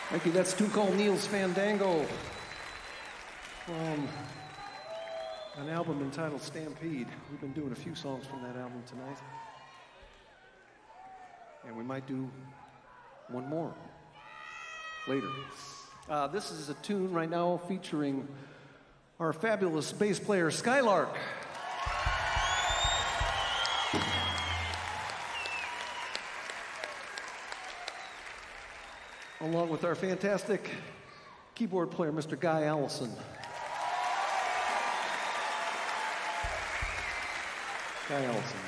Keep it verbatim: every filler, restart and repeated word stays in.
Thank you. That's a tune called Neil's Fandango from an album entitled Stampede. We've been doing a few songs from that album tonight. And we might do one more later. Uh, this is a tune right now featuring our fabulous bass player, Skylark. Along with our fantastic keyboard player, Mister Guy Allison. Guy Allison.